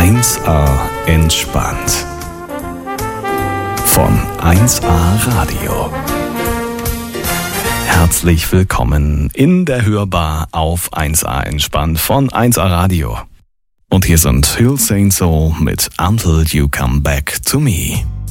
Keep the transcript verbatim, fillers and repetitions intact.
eins A entspannt. Von eins A Radio. Herzlich willkommen in der Hörbar auf eins A entspannt von eins A Radio. Und hier sind Hill Saint Soul mit Until You Come Back to Me.